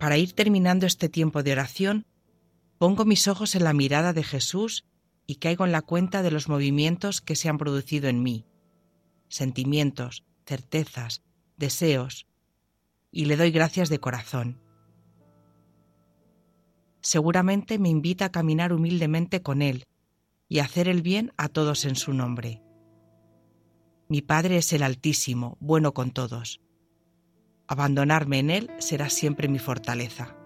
Para ir terminando este tiempo de oración, pongo mis ojos en la mirada de Jesús y caigo en la cuenta de los movimientos que se han producido en mí, sentimientos, certezas, deseos, y le doy gracias de corazón. Seguramente me invita a caminar humildemente con Él y a hacer el bien a todos en su nombre. Mi Padre es el Altísimo, bueno con todos. Abandonarme en Él será siempre mi fortaleza.